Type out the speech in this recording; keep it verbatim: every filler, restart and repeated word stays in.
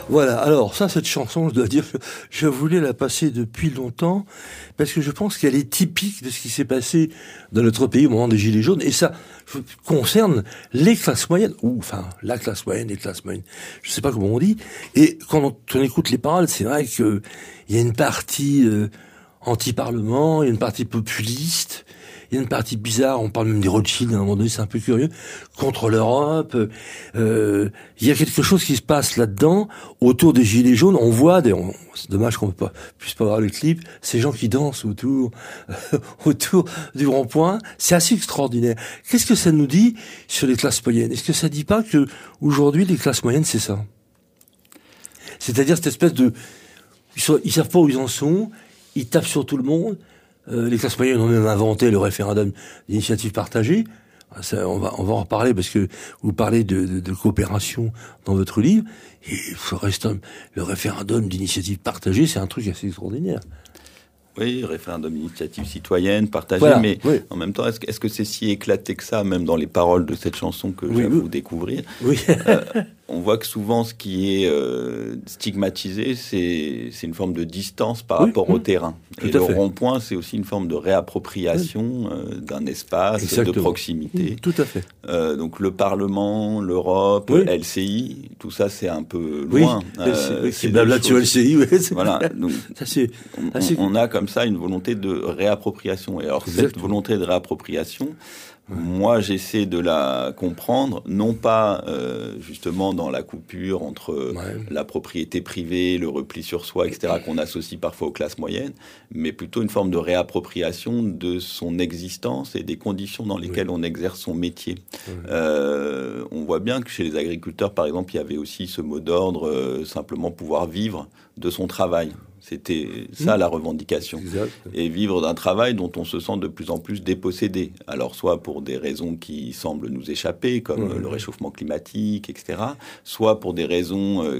Voilà, alors ça, cette chanson, je dois dire, je, je voulais la passer depuis longtemps, parce que je pense qu'elle est typique de ce qui s'est passé dans notre pays au moment des Gilets jaunes, et ça concerne les classes moyennes, ou enfin, la classe moyenne, les classes moyennes, je sais pas comment on dit, et quand on, on écoute les paroles, c'est vrai que il y a une partie euh, anti-parlement, il y a une partie populiste, il y a une partie bizarre, on parle même des Rothschild, à un moment donné, c'est un peu curieux, contre l'Europe. Euh, il y a quelque chose qui se passe là-dedans, autour des Gilets jaunes. On voit, des, on, c'est dommage qu'on ne puisse pas voir le clip, ces gens qui dansent autour, euh, autour du rond-point. C'est assez extraordinaire. Qu'est-ce que ça nous dit sur les classes moyennes? Est-ce que ça dit pas que aujourd'hui les classes moyennes, c'est ça? C'est-à-dire cette espèce de... Ils, sont, ils savent pas où ils en sont, ils tapent sur tout le monde. Euh, les classes moyennes ont même inventé le référendum d'initiative partagée. Ça, on va, on va en reparler parce que vous parlez de, de, de coopération dans votre livre. Et le, reste, le référendum d'initiative partagée, c'est un truc assez extraordinaire. Oui, référendum d'initiative citoyenne, partagée, voilà, mais oui. En même temps, est-ce, est-ce que c'est si éclaté que ça, même dans les paroles de cette chanson que oui, j'avoue oui. découvrir Oui. euh, On voit que souvent, ce qui est euh, stigmatisé, c'est, c'est une forme de distance par oui, rapport oui. au terrain. Tout Et à le fait. rond-point, c'est aussi une forme de réappropriation euh, d'un espace, Exactement. de proximité. Tout à fait. Euh, donc le Parlement, l'Europe, oui. L C I, tout ça, c'est un peu loin. Oui, euh, c'est, oui, c'est blabla sur L C I. Oui, voilà. Donc, ça, c'est, on, ça, c'est... on a comme ça une volonté de réappropriation. Et alors Exactement. cette volonté de réappropriation, ouais. moi j'essaie de la comprendre, non pas euh, justement dans la coupure entre ouais. la propriété privée, le repli sur soi, et cetera, qu'on associe parfois aux classes moyennes, mais plutôt une forme de réappropriation de son existence et des conditions dans lesquelles oui. on exerce son métier. Oui. Euh, on voit bien que chez les agriculteurs, par exemple, il y avait aussi ce mot d'ordre, euh, simplement pouvoir vivre de son travail. C'était ça mmh. la revendication. Exact. Et vivre d'un travail dont on se sent de plus en plus dépossédé. Alors soit pour des raisons qui semblent nous échapper, comme mmh. le réchauffement climatique, et cetera, soit pour des raisons euh,